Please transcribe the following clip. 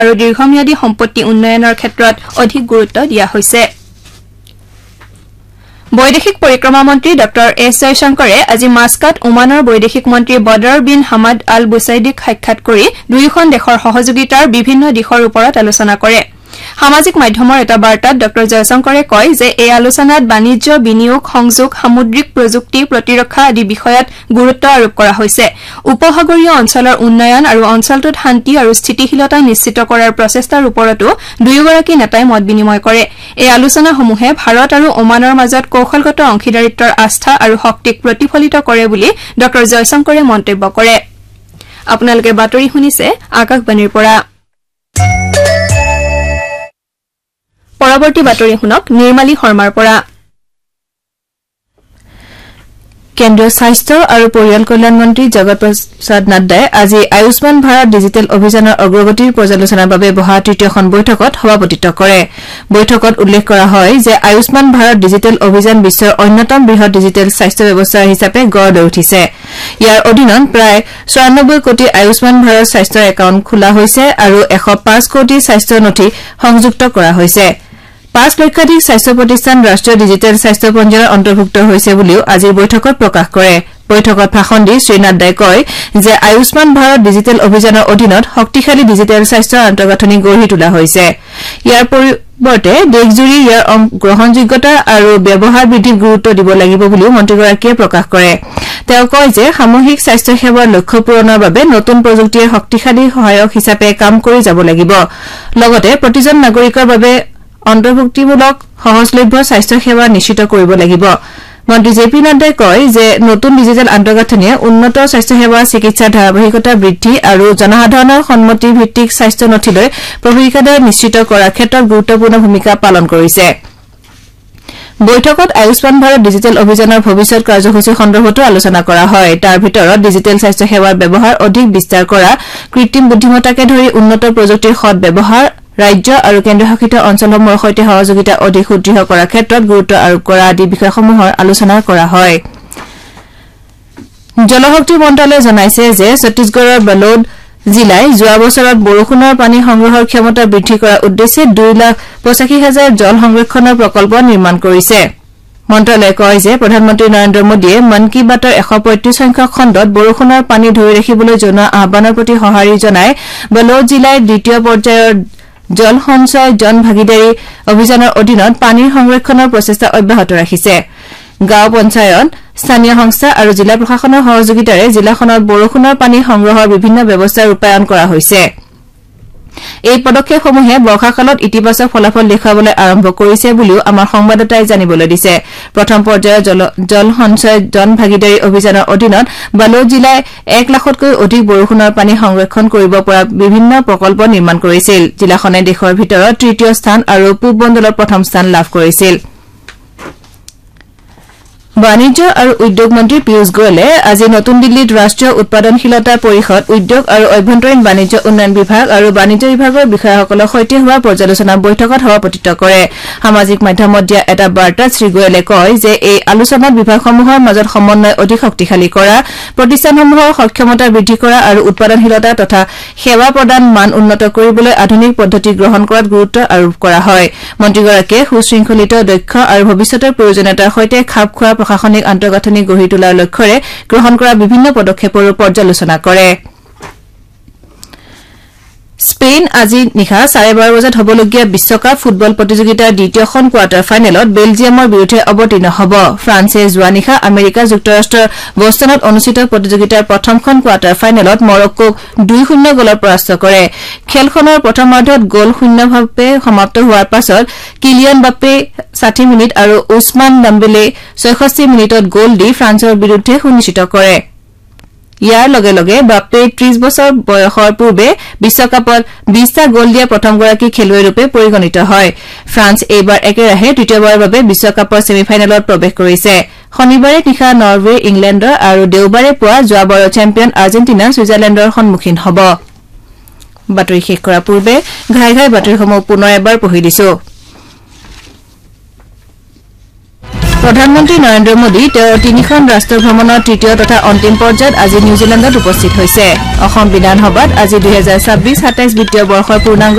আৰু দীৰ্ঘম্যাদী সম্পত্তি উন্নয়নৰ ক্ষেত্ৰত অধিক গুৰুত্ব দিয়া হৈছে বৈদেশিক পৰিক্ৰমা মন্ত্ৰী ডক্টৰ এছ জয়শংকৰে আজি মাস্কাট ওমানৰ বৈদেশিক মন্ত্ৰী বদৰ বিন হামাদ আল বুছাইদিক সাক্ষাৎ কৰি দুয়োখন দেশৰ সহযোগিতাৰ বিভিন্ন দিশৰ ওপৰত আলোচনা কৰে সামাজিক মাধ্যমৰ এটা বাৰ্তাত ডক্টৰ জয়শংকৰে কয় যে এই আলোচনাত বাণিজ্য বিনিয়োগ সংযোগ সামুদ্ৰিক প্ৰযুক্তি প্ৰতিৰক্ষা আদি বিষয়ত গুৰুত্ব আৰোপ কৰা হৈছে উপসাগৰীয় অঞ্চলৰ উন্নয়ন আৰু অঞ্চলটোত শান্তি আৰু স্থিতিশীলতা নিশ্চিত কৰাৰ প্ৰচেষ্টাৰ ওপৰতো দুয়োগৰাকী নেতাই মত বিনিময় কৰে এই আলোচনাসমূহে ভাৰত আৰু ওমানৰ মাজত কৌশলগত অংশীদাৰিত্বৰ আস্থা আৰু শক্তিক প্ৰতিফলিত কৰে বুলি ডক্টৰ জয়শংকৰে মন্তব্য কৰে আপোনালোকে বাতৰি শুনিছে আকাশবাণীৰ পৰা পৰৱৰ্তী বাতৰি শুনক নিৰ্মালী শৰ্মাৰ পৰা কেন্দ্ৰীয় স্বাস্থ্য আৰু পৰিয়াল কল্যাণ মন্ত্ৰী জগত প্ৰসাদ নাড্ডাই আজি আয়ুষ্মান ভাৰত ডিজিটেল অভিযানৰ অগ্ৰগতিৰ পৰ্যালোচনাৰ বাবে বহা তৃতীয়খন বৈঠকত সভাপতিত্ব কৰে বৈঠকত উল্লেখ কৰা হয় যে আয়ুষ্মান ভাৰত ডিজিটেল অভিযান বিশ্বৰ অন্যতম বৃহৎ ডিজিটেল স্বাস্থ্য ব্যৱস্থা হিচাপে গঢ় লৈ উঠিছে ইয়াৰ অধীনত প্ৰায় ৯৪ কোটি আয়ুষ্মান ভাৰত স্বাস্থ্য একাউণ্ট খোলা হৈছে আৰু ১০৫ কোটি স্বাস্থ্য নথি সংযুক্ত কৰা হৈছে ৫ লক্ষাধিক স্বাস্থ্য প্ৰতিষ্ঠান ৰাষ্ট্ৰীয় ডিজিটেল স্বাস্থ্য পঞ্জীয়নৰ অন্তৰ্ভুক্ত হৈছে বুলিও আজিৰ বৈঠকত প্ৰকাশ কৰে বৈঠকত ভাষণ দি শ্ৰী নাড্ডাই কয় যে আয়ুষ্মান ভাৰত ডিজিটেল অভিযানৰ অধীনত শক্তিশালী ডিজিটেল স্বাস্থ্য আন্তঃগাঁথনি গঢ়ি তোলা হৈছে ইয়াৰ পৰিৱৰ্তে দেশজুৰি ইয়াৰ গ্ৰহণযোগ্যতা আৰু ব্যৱহাৰ বৃদ্ধিত গুৰুত্ব দিব লাগিব বুলিও মন্ত্ৰীগৰাকীয়ে প্ৰকাশ কৰে তেওঁ কয় যে সামূহিক স্বাস্থ্য সেৱাৰ লক্ষ্য পূৰণৰ বাবে নতুন প্ৰযুক্তিয়ে শক্তিশালী সহায়ক হিচাপে কাম কৰি যাব লাগিব লগতে প্ৰতিজন নাগৰিকৰ বাবে অন্তৰ্ভুক্তিমূলক সহজলভ্য স্বাস্থ্য সেৱা নিশ্চিত কৰিব লাগিব মন্ত্ৰী জে পি নাড্ডাই কয় যে নতুন ডিজিটেল আন্তঃগাঁথনিয়ে উন্নত স্বাস্থ্য সেৱা চিকিৎসাৰ ধাৰাবাহিকতা বৃদ্ধি আৰু জনসাধাৰণৰ সন্মতি ভিত্তিক স্বাস্থ্য নথিলৈ প্ৰৱেশাধিকাৰ নিশ্চিত কৰাৰ ক্ষেত্ৰত গুৰুত্বপূৰ্ণ ভূমিকা পালন কৰিছে বৈঠকত আয়ুষ্মান ভাৰত ডিজিটেল অভিযানৰ ভৱিষ্যৎ কাৰ্যসূচী সন্দৰ্ভতো আলোচনা কৰা হয় তাৰ ভিতৰত ডিজিটেল স্বাস্থ্য সেৱাৰ ব্যৱহাৰ অধিক বিস্তাৰ কৰা কৃত্ৰিম বুদ্ধিমত্তাকে ধৰি উন্নত প্ৰযুক্তিৰ সৎ ব্যৱহাৰ ৰাজ্য আৰু কেন্দ্ৰশাসিত অঞ্চলসমূহৰ সৈতে সহযোগিতা অধিক সুদৃঢ় কৰাৰ ক্ষেত্ৰত গুৰুত্ব আৰোপ কৰা আদি বিষয়সমূহৰ আলোচনা কৰা হয় জলশক্তি মন্ত্ৰালয়ে জনাইছে যে ছত্তীশগড়ৰ বলোদ জিলাই যোৱা বছৰত বৰষুণৰ পানী সংগ্ৰহৰ ক্ষমতা বৃদ্ধি কৰাৰ উদ্দেশ্যে 2,85,000 জল সংৰক্ষণৰ প্ৰকল্প নিৰ্মাণ কৰিছে মন্ত্ৰালয়ে কয় যে প্ৰধানমন্ত্ৰী নৰেন্দ্ৰ মোদীয়ে মন কী বাতৰ 135 সংখ্যক খণ্ডত বৰষুণৰ পানী ধৰি ৰাখিবলৈ জনোৱা আহ্বানৰ প্ৰতি সঁহাৰি জনাই বলোদ জিলাৰ দ্বিতীয় পৰ্যায়ৰ জল সঞ্চয় জন ভাগিদাৰী অভিযানৰ অধীনত পানীৰ সংৰক্ষণৰ প্ৰচেষ্টা অব্যাহত ৰাখিছে গাঁও পঞ্চায়ত স্থানীয় সংস্থা আৰু জিলা প্ৰশাসনৰ সহযোগিতাৰে জিলাখনত বৰষুণৰ পানী সংগ্ৰহৰ বিভিন্ন ব্যৱস্থা ৰূপায়ণ কৰা হৈছে এই পদক্ষেপসমূহে বৰ্ষাকালত ইতিবাচক ফলাফল দেখুৱাবলৈ আৰম্ভ কৰিছে বুলিও আমাৰ সংবাদদাতাই জানিবলৈ দিছে প্ৰথম পৰ্যায়ৰ জল সঞ্চয় জন ভাগিদাৰী অভিযানৰ অধীনত বলোদ জিলাই 1 লাখতকৈ অধিক বৰষুণৰ পানী সংৰক্ষণ কৰিব পৰা বিভিন্ন প্ৰকল্প নিৰ্মাণ কৰিছিল জিলাখনে দেশৰ ভিতৰত তৃতীয় স্থান আৰু পূব মণ্ডলত প্ৰথম স্থান লাভ কৰিছিল বাণিজ্য আৰু উদ্যোগ মন্ত্ৰী পীয়ুষ গোয়েলে আজি নতুন দিল্লীত ৰাষ্ট্ৰীয় উৎপাদনশীলতা পৰিষদ উদ্যোগ আৰু অভ্যন্তৰীণ বাণিজ্য উন্নয়ন বিভাগ আৰু বাণিজ্য বিভাগৰ বিষয়াসকলৰ সৈতে হোৱা পৰ্যালোচনা বৈঠকত সভাপতিত্ব কৰে সামাজিক মাধ্যমত দিয়া এটা বাৰ্তাত শ্ৰী গোয়েলে কয় যে এই আলোচনাত বিভাগসমূহৰ মাজত সমন্বয় অধিক শক্তিশালী কৰা প্ৰতিষ্ঠানসমূহৰ সক্ষমতা বৃদ্ধি কৰা আৰু উৎপাদনশীলতা তথা সেৱা প্ৰদান মান উন্নত কৰিবলৈ আধুনিক পদ্ধতি গ্ৰহণ কৰাত গুৰুত্ব আৰোপ কৰা হয় মন্ত্ৰীগৰাকীয়ে সুশৃংখলিত দক্ষ আৰু ভৱিষ্যতৰ প্ৰয়োজনীয়তাৰ সৈতে খাপ খোৱা প্ৰশাসনিক আন্তঃগাঁথনি গঢ়ি তোলাৰ লক্ষ্যৰে গ্ৰহণ কৰা বিভিন্ন পদক্ষেপৰো পৰ্যালোচনা কৰে স্পেইন আজি নিশা 12:30 বজাত হবলগীয়া বিশ্বকাপ ফুটবল প্ৰতিযোগিতাৰ দ্বিতীয়খন কোৱাৰ্টাৰ ফাইনেলত বেলজিয়ামৰ বিৰুদ্ধে অৱতীৰ্ণ হ'ব ফ্ৰান্সে যোৱা নিশা আমেৰিকা যুক্তৰাষ্ট্ৰৰ বষ্টনত অনুষ্ঠিত প্ৰতিযোগিতাৰ প্ৰথমখন কোৱাৰ্টাৰ ফাইনেলত মৰক্কোক 2-0 গলত পৰাস্ত কৰে খেলখনৰ প্ৰথমাৰ্ধত গল শূন্যভাৱে সমাপ্ত হোৱাৰ পাছত কিলিয়ান বাপ্পে 60 মিনিট আৰু উছমান ডেম্বেলে 66 মিনিটত গল দি ফ্ৰান্সৰ বিৰুদ্ধে সুনিশ্চিত কৰে ইয়াৰ লগে লগে বাপ্পে 30 বছৰ বয়সৰ পূৰ্বে বিশ্বকাপত 20টা গল দিয়া প্ৰথমগৰাকী খেলুৱৈৰূপে পৰিগণিত হয় ফ্ৰান্স এইবাৰ একেৰাহে তৃতীয়বাৰৰ বাবে বিশ্বকাপৰ ছেমিফাইনেলত প্ৰৱেশ কৰিছে শনিবাৰে নিশা নৰৱে ইংলেণ্ডৰ আৰু দেওবাৰে পুৱা যোৱাবাৰৰ চেম্পিয়ন আৰ্জেণ্টিনা ছুইজাৰলেণ্ডৰ সন্মুখীন হ'ব বাতৰি শেষ কৰাৰ পূৰ্বে ঘাই ঘাই বাতৰিসমূহ পুনৰ এবাৰ পঢ়ি দিছো প্ৰধানমন্ত্ৰী নৰেন্দ্ৰ মোদী তেওঁৰ 3খন ৰাষ্ট্ৰ ভ্ৰমণৰ তৃতীয় তথা অন্তিম পৰ্যায়ত আজি নিউজিলেণ্ডত উপস্থিত হৈছে। অসম বিধানসভাত আজি 2026-27 বিত্তীয় বৰ্ষৰ পূৰ্ণাংগ